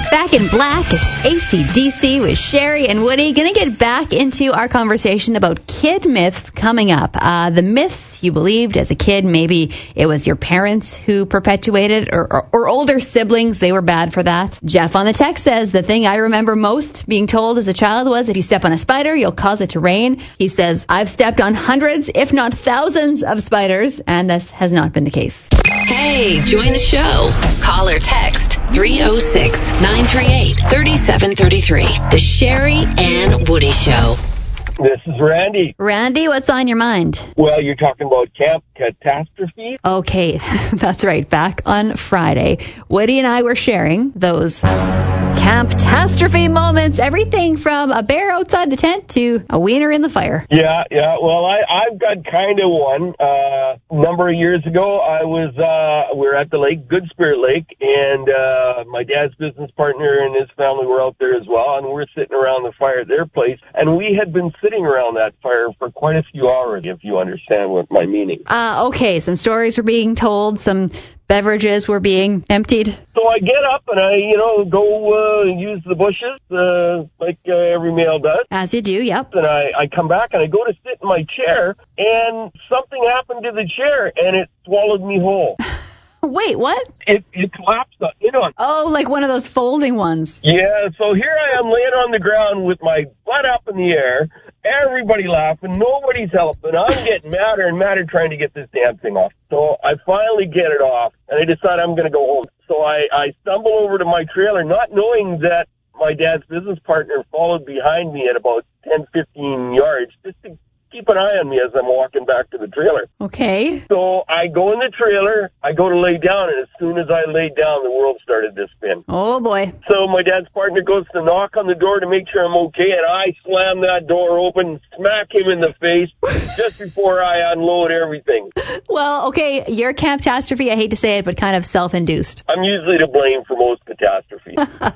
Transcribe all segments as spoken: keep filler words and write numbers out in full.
Back in Black, it's A C D C with Sherry and Woody. Going to get back into our conversation about kid myths coming up. Uh, the myths you believed as a kid, maybe it was your parents who perpetuated, or, or, or older siblings, they were bad for that. Jeff on the text says, the thing I remember most being told as a child was, if you step on a spider, you'll cause it to rain. He says, I've stepped on hundreds, if not thousands of spiders, and this has not been the case. Hey, join the show. Call or text three oh six, nine three eight, three seven three three. The Sherry and Woody Show. This is Randy. Randy, what's on your mind? Well, you're talking about Camp Catastrophe? Okay, that's right. Back on Friday, Woody and I were sharing those Camp-tastrophe moments. Everything from a bear outside the tent to a wiener in the fire. Yeah, yeah. Well, I, I've got kind of one. Uh, a number of years ago, I was, uh, we were at the lake, Good Spirit Lake, and uh, my dad's business partner and his family were out there as well, and we were sitting around the fire at their place, and we had been sitting around that fire for quite a few hours, if you understand what my meaning. Uh, okay, some stories were being told, some beverages were being emptied. So I get up and I, you know, go uh, use the bushes uh, like uh, every male does. As you do, yep. And I, I come back and I go to sit in my chair, and something happened to the chair, and it swallowed me whole. Wait, what? It it collapsed in on. Oh, like one of those folding ones. Yeah, so here I am laying on the ground with my butt up in the air, everybody laughing, nobody's helping. I'm getting madder and madder trying to get this damn thing off. So I finally get it off, and I decide I'm going to go home. So I, I stumble over to my trailer, not knowing that my dad's business partner followed behind me at about ten, fifteen yards, just to keep an eye on me as I'm walking back to the trailer. Okay. So I go in the trailer, I go to lay down, and as soon as I laid down, the world started to spin. Oh, boy. So my dad's partner goes to knock on the door to make sure I'm okay, and I slam that door open, smack him in the face just before I unload everything. Well, okay, your catastrophe, I hate to say it, but kind of self-induced. I'm usually to blame for most catastrophes.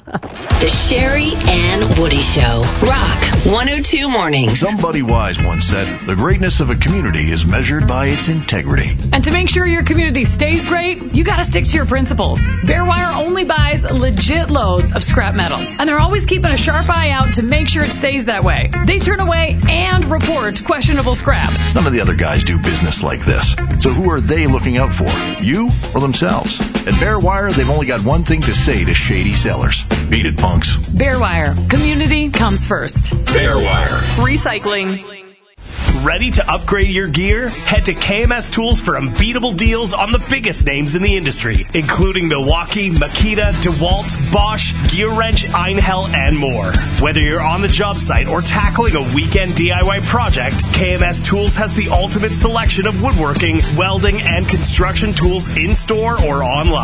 The Sherry and Woody Show. Rock one oh two Mornings. Somebody wise once said, the greatness of a community is measured by its integrity. And to make sure your community stays great, you got to stick to your principles. Bearwire only buys legit loads of scrap metal, and they're always keeping a sharp eye out to make sure it stays that way. They turn away and report questionable scrap. None of the other guys do business like this. So who are they looking out for? You or themselves? At Bearwire, they've only got one thing to say to shady sellers. Beat it, punks. Bearwire. Community comes first. Bearwire. Recycling. Ready to upgrade your gear? Head to K M S Tools for unbeatable deals on the biggest names in the industry, including Milwaukee, Makita, DeWalt, Bosch, Gear Wrench, Einhell, and more. Whether you're on the job site or tackling a weekend D I Y project, K M S Tools has the ultimate selection of woodworking, welding, and construction tools in-store or online.